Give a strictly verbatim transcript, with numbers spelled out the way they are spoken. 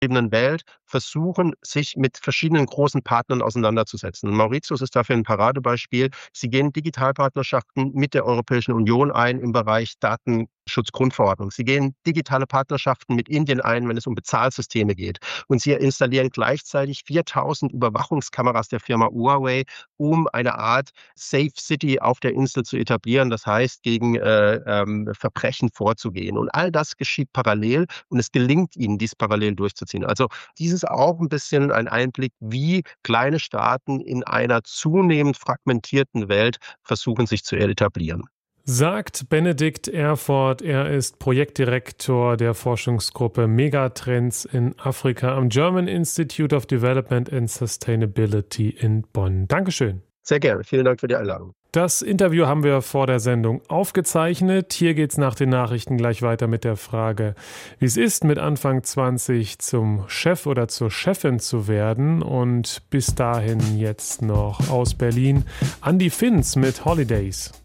Welt versuchen, sich mit verschiedenen großen Partnern auseinanderzusetzen. Und Mauritius ist dafür ein Paradebeispiel. Sie gehen Digitalpartnerschaften mit der Europäischen Union ein im Bereich Datenschutzgrundverordnung. Sie gehen digitale Partnerschaften mit Indien ein, wenn es um Bezahlsysteme geht. Und sie installieren gleichzeitig viertausend Überwachungskameras der Firma Huawei, um eine Art Safe City auf der Insel zu etablieren. Das heißt, gegen äh, ähm, Verbrechen vorzugehen. Und all das geschieht parallel und es gelingt ihnen, dies parallel durchzuziehen. Also dies ist auch ein bisschen ein Einblick, wie kleine Staaten in einer zunehmend fragmentierten Welt versuchen, sich zu etablieren. Sagt Benedikt Erford, er ist Projektdirektor der Forschungsgruppe Megatrends in Afrika am German Institute of Development and Sustainability in Bonn. Dankeschön. Sehr gerne. Vielen Dank für die Einladung. Das Interview haben wir vor der Sendung aufgezeichnet. Hier geht's nach den Nachrichten gleich weiter mit der Frage, wie es ist, mit Anfang zwanzig zum Chef oder zur Chefin zu werden. Und bis dahin jetzt noch aus Berlin Andi Finz mit Holidays.